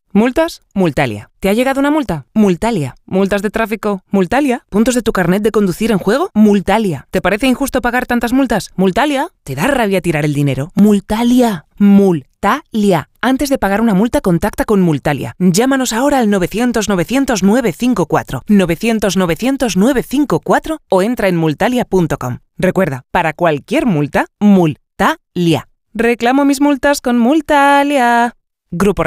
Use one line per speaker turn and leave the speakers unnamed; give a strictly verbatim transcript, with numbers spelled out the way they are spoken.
¿Multas? Multalia. ¿Te ha llegado una multa? Multalia. ¿Multas de tráfico? Multalia. ¿Puntos de tu carnet de conducir en juego? Multalia. ¿Te parece injusto pagar tantas multas? Multalia. ¿Te da rabia tirar el dinero? Multalia. Multalia. Antes de pagar una multa, contacta con Multalia. Llámanos ahora al novecientos novecientos nueve cinco cuatro, novecientos novecientos nueve cinco cuatro o entra en multalia punto com. Recuerda, para cualquier multa, Multalia. Reclamo mis multas con Multalia. Grupo